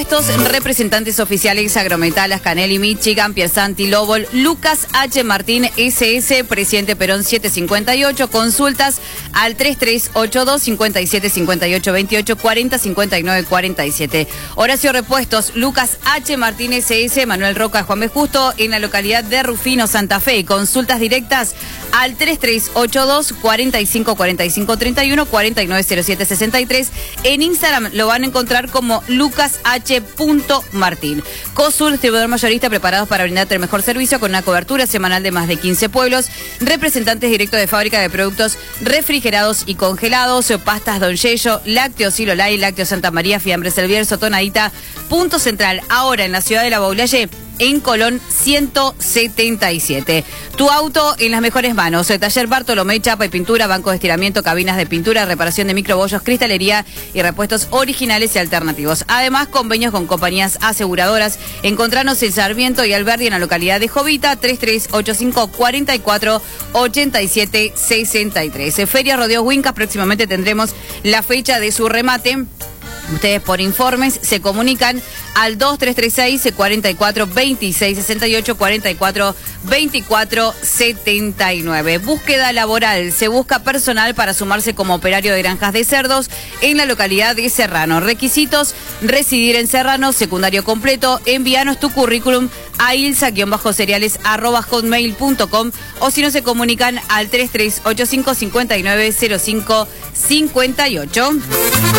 Estos representantes oficiales Agrometalas, Canelli, Michigan, Piersanti, Lobol, Lucas H. Martín, SS, Presidente Perón 758, consultas al 3382 57 58 28 40 59 47. Horacio Repuestos, Lucas H. Martín, SS, Manuel Roca, Juan B. Justo, en la localidad de Rufino, Santa Fe. Consultas directas al 3382 45 45 31 49 07 63. En Instagram lo van a encontrar como Lucas H. Martín. COSUR, distribuidor mayorista, preparados para brindarte el mejor servicio con una cobertura semanal de más de 15 pueblos. Representantes directos de fábrica de productos refrigerados y congelados, pastas Don Yello, lácteos Silolay, lácteos Santa María, fiambres El Bierzo, Tonadita. Punto central ahora en la ciudad de La Baulalle, en Colón 177. Tu auto en las mejores manos. El taller Bartolomé, chapa y pintura, banco de estiramiento, cabinas de pintura, reparación de microbollos, cristalería y repuestos originales y alternativos. Además, convenios con compañías aseguradoras. Encontranos en Sarmiento y Alberdi, en la localidad de Jovita, 3385 44 87 63. Feria Rodeo Huincas, próximamente tendremos la fecha de su remate. Ustedes por informes se comunican al 2336 44 26 68 44 24 79. Búsqueda laboral. Se busca personal para sumarse como operario de granjas de cerdos en la localidad de Serrano. Requisitos: residir en Serrano, secundario completo. Envíanos tu currículum a ilsa-cereales@hotmail.com o si no se comunican al 3385 59 05 58.